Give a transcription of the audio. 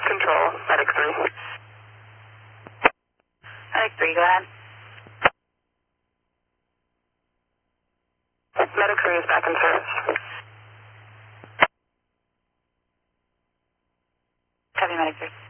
Control, Medic 3. Medic 3, go ahead. Medic 3 is back in service. Copy, Medic 3.